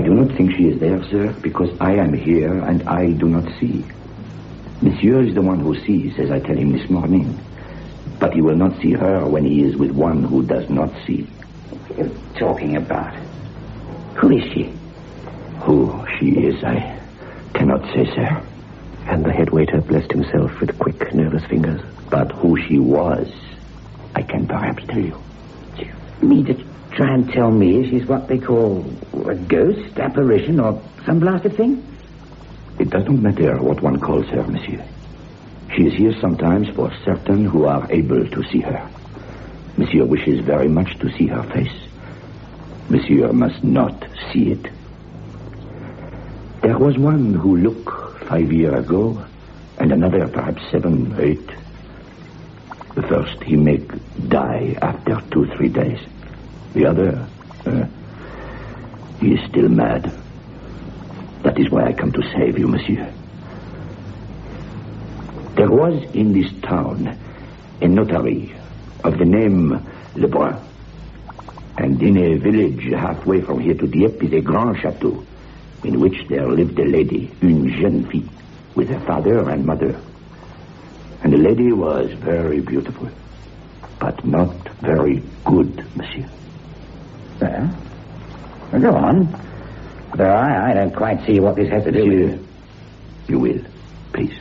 do not think she is there, sir, because I am here and I do not see. Monsieur is the one who sees, as I tell him this morning. But he will not see her when he is with one who does not see. What are you talking about? Who is she? Who she is, I cannot say, sir. And the head waiter blessed himself with quick, nervous fingers. But who she was, I can perhaps tell you. Do you mean to try and tell me she's what they call a ghost, apparition, or some blasted thing? It does not matter what one calls her, monsieur. She is here sometimes for certain who are able to see her. Monsieur wishes very much to see her face. Monsieur must not see it. There was one who looked 5 years ago, and another perhaps 7, 8. The first he make die after 2-3 days. The other, he is still mad. That is why I come to save you, monsieur. There was in this town a notary of the name Lebrun. And in a village halfway from here to Dieppe is a grand chateau in which there lived a lady, une jeune fille, with her father and mother. And the lady was very beautiful, but not very good, monsieur. Well, go on. Though I don't quite see what this has to do with... You will, please.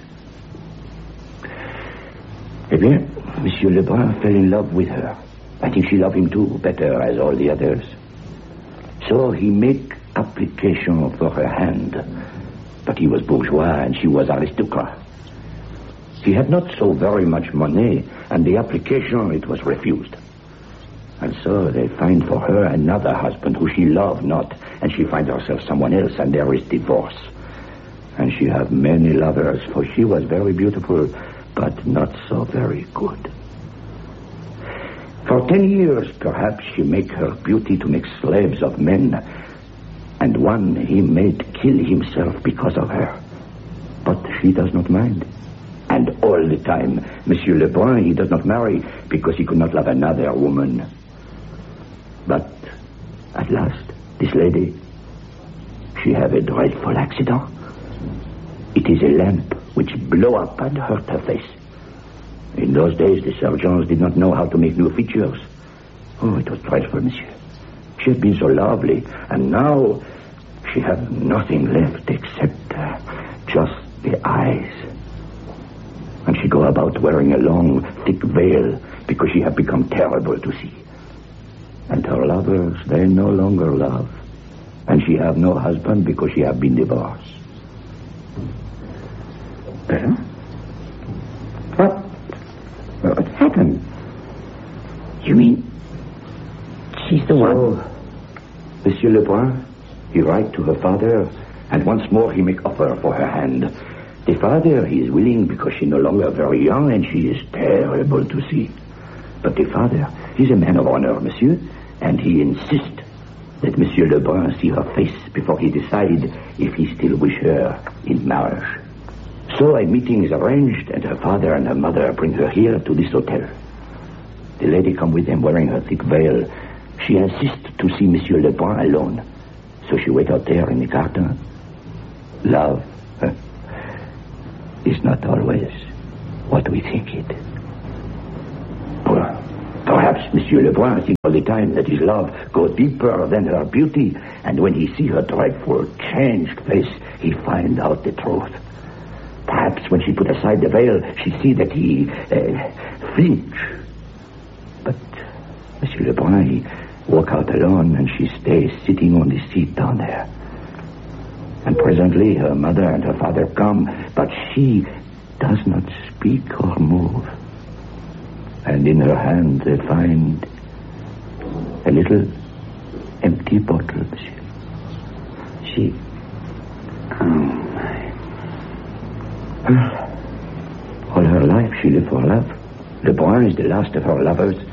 Eh bien, Monsieur Lebrun fell in love with her. I think she loved him too, better as all the others. So he made application for her hand. But he was bourgeois and she was aristocrat. He had not so very much money, and the application, it was refused. And so they find for her another husband who she loved not, and she finds herself someone else, and there is divorce. And she have many lovers, for she was very beautiful, but not so very good. For 10 years, perhaps, she make her beauty to make slaves of men, and one he made kill himself because of her. But she does not mind. And all the time, Monsieur Lebrun, he does not marry because he could not love another woman. But at last, this lady, she have a dreadful accident. It is a lamp which blow up and hurt her face. In those days, the surgeons did not know how to make new features. Oh, it was dreadful, monsieur. She had been so lovely, and now she have nothing left except just the eyes. And she go about wearing a long, thick veil because she have become terrible to see. And her lovers, they no longer love. And she have no husband because she have been divorced. Well, what happened? You mean she's the one? So, Monsieur Lebrun, he write to her father, and once more he make offer for her hand. The father, he is willing because she no longer very young and she is terrible to see. But the father, he's a man of honor, monsieur, and he insists that Monsieur Lebrun see her face before he decide if he still wish her in marriage. So a meeting is arranged, and her father and her mother bring her here to this hotel. The lady come with them wearing her thick veil. She insists to see Monsieur Lebrun alone. So she wait out there in the garden. Love is not always what we think it. Perhaps Monsieur Lebrun thinks all the time that his love goes deeper than her beauty, and when he see her dreadful, changed face, he find out the truth. Perhaps when she put aside the veil, she see that he flinch. But Monsieur Lebrun, he walk out alone, and she stays sitting on the seat down there. And presently her mother and her father come, but she does not speak or move. And in her hand they find a little empty bottle, monsieur. She... Oh, my... All her life she lived for love. Lebrun is the last of her lovers,